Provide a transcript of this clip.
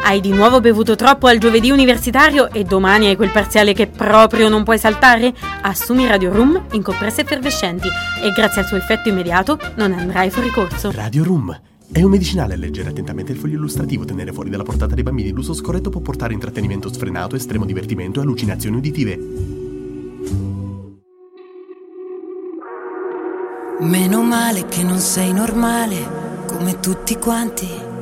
Hai di nuovo bevuto troppo al giovedì universitario e domani hai quel parziale che proprio non puoi saltare? Assumi Radio Room in compresse effervescenti e grazie al suo effetto immediato non andrai fuori corso. Radio Room è un medicinale. Leggere attentamente il foglio illustrativo. Tenere fuori dalla portata dei bambini. L'uso scorretto può portare intrattenimento sfrenato, estremo divertimento e allucinazioni uditive. Meno male che non sei normale come tutti quanti.